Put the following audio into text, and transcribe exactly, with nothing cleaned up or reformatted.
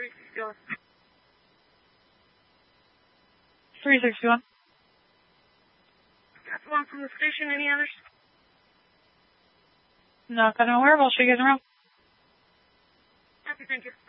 three sixty-one. three sixty-one. Got one from the station. Any others? Not that I'm aware of. I'll show you guys around. Happy, thank you.